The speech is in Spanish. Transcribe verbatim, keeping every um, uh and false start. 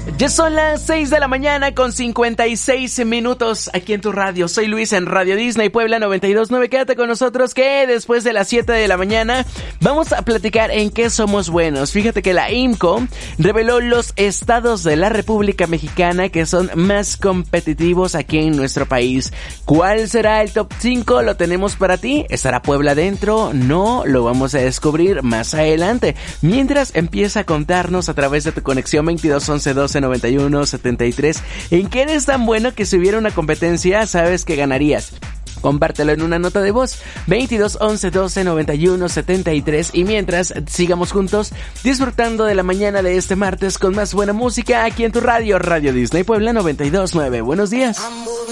Ya son las seis de la mañana con cincuenta y seis minutos aquí en tu radio. Soy Luis en Radio Disney Puebla noventa y dos punto nueve. Quédate con nosotros que después de las siete de la mañana vamos a platicar en qué somos buenos. Fíjate que la I M C O reveló los estados de la República Mexicana que son más competitivos aquí en nuestro país. ¿Cuál será el top cinco? Lo tenemos para ti. ¿Estará Puebla dentro? No, lo vamos a descubrir más adelante. Mientras empieza a contarnos a través de tu conexión veintidós once doce noventa y uno setenta y tres en qué eres tan bueno que si hubiera una competencia sabes que ganarías. Compártelo en una nota de voz veintidós once doce noventa y uno setenta y tres y mientras sigamos juntos disfrutando de la mañana de este martes con más buena música aquí en tu radio, Radio Disney Puebla noventa y dos punto nueve. Buenos días.